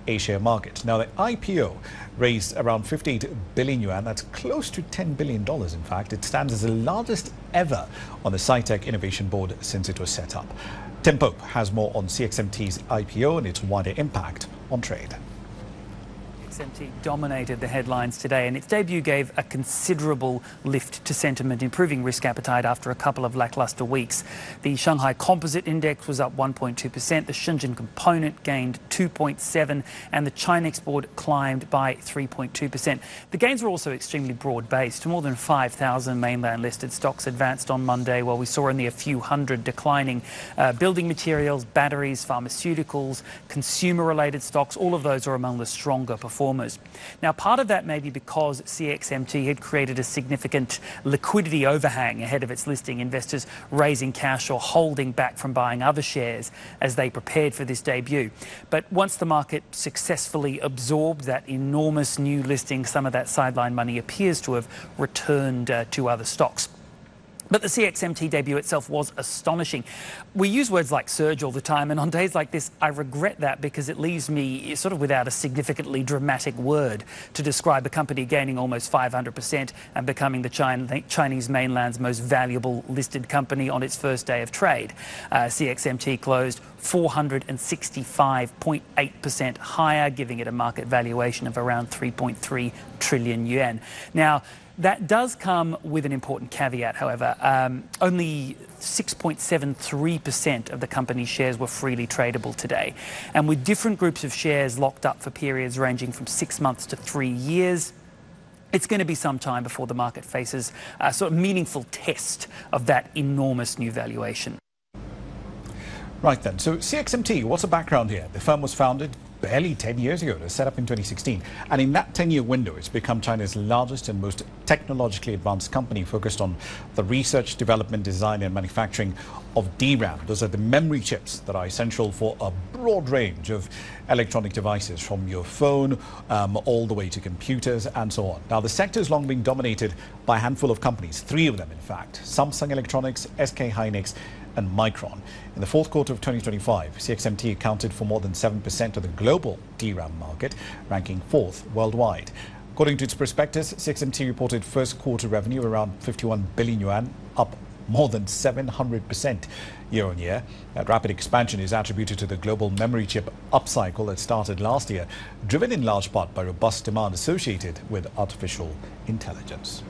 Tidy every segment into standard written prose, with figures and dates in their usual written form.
A-share market. Now, the IPO raised around 58 billion yuan. That's close to $10 billion, in fact. It stands as the largest ever on the SciTech Innovation Board since it was set up. Tim Pope has more on CXMT's IPO and its wider impact on trade. CXMT dominated the headlines today, and its debut gave a considerable lift to sentiment, improving risk appetite after a couple of lackluster weeks. The Shanghai Composite Index was up 1.2%, the Shenzhen Component gained 2.7%, and the Chinex Board climbed by 3.2%. The gains were also extremely broad-based. More than 5,000 mainland-listed stocks advanced on Monday, while we saw only a few hundred declining. Building materials, batteries, pharmaceuticals, consumer-related stocks, all of those are among the stronger performers. Now, part of that may be because CXMT had created a significant liquidity overhang ahead of its listing, investors raising cash or holding back from buying other shares as they prepared for this debut. But once the market successfully absorbed that enormous new listing, some of that sideline money appears to have returned to other stocks. But the CXMT debut itself was astonishing. We use words like surge all the time, and on days like this, I regret that because it leaves me sort of without a significantly dramatic word to describe a company gaining almost 500% and becoming the Chinese mainland's most valuable listed company on its first day of trade. CXMT closed 465.8% higher, giving it a market valuation of around 3.3 trillion yuan. Now, that does come with an important caveat, however. Only 6.73% of the company's shares were freely tradable today. And with different groups of shares locked up for periods ranging from 6 months to 3 years, it's going to be some time before the market faces a sort of meaningful test of that enormous new valuation. Right then, so CXMT, what's the background here? The firm was founded barely 10 years ago. It was set up in 2016. And in that 10-year window, it's become China's largest and most technologically advanced company, focused on the research, development, design and manufacturing of DRAM. Those are the memory chips that are essential for a broad range of electronic devices, from your phone all the way to computers and so on. Now, the sector has long been dominated by a handful of companies, 3 of them, in fact: Samsung Electronics, SK Hynix and Micron. In the fourth quarter of 2025, CXMT accounted for more than 7% of the global DRAM market, ranking 4th worldwide. According to its prospectus, CXMT reported first quarter revenue around 51 billion yuan, up more than 700% year-on-year. That rapid expansion is attributed to the global memory chip upcycle that started last year, driven in large part by robust demand associated with artificial intelligence.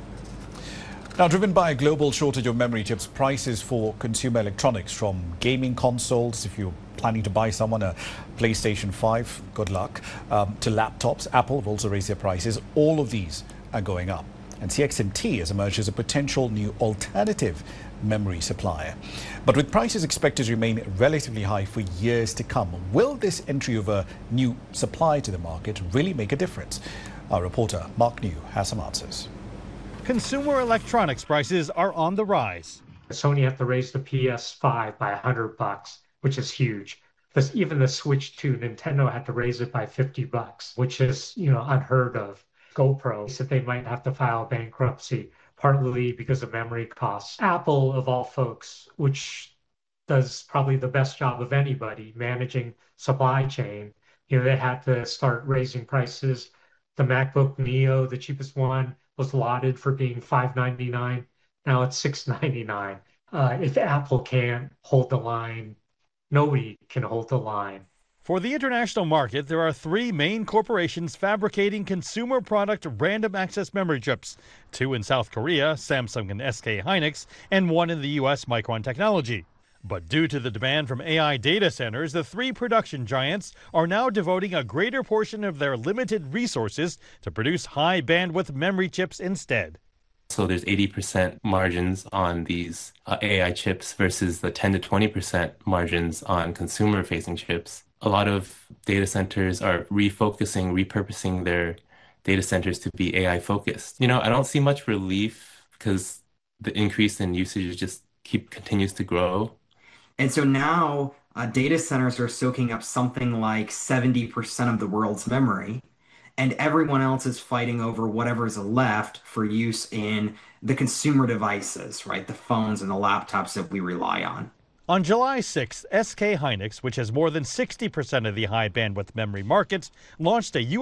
Now, driven by a global shortage of memory chips, prices for consumer electronics, from gaming consoles, if you're planning to buy someone a PlayStation 5, good luck, to laptops, Apple have also raised their prices. All of these are going up. And CXMT has emerged as a potential new alternative memory supplier. But with prices expected to remain relatively high for years to come, will this entry of a new supply to the market really make a difference? Our reporter Mark New has some answers. Consumer electronics prices are on the rise. Sony had to raise the PS5 by $100, which is huge. Even the Switch 2, Nintendo had to raise it by $50, which is, unheard of. GoPro said they might have to file bankruptcy, partly because of memory costs. Apple, of all folks, which does probably the best job of anybody managing supply chain, they had to start raising prices. The MacBook Neo, the cheapest one, was lauded for being $599. Now it's $699. If Apple can't hold the line, nobody can hold the line. For the international market, there are 3 main corporations fabricating consumer product random access memory chips: 2 in South Korea, Samsung and SK Hynix, and 1 in the US, Micron Technology. But due to the demand from AI data centers, the 3 production giants are now devoting a greater portion of their limited resources to produce high bandwidth memory chips instead. So there's 80% margins on these AI chips versus the 10 to 20% margins on consumer-facing chips. A lot of data centers are repurposing their data centers to be AI focused. I don't see much relief because the increase in usage just continues to grow. And so now data centers are soaking up something like 70% of the world's memory, and everyone else is fighting over whatever's left for use in the consumer devices, right? The phones and the laptops that we rely on. On July 6th, SK Hynix, which has more than 60% of the high bandwidth memory market, launched a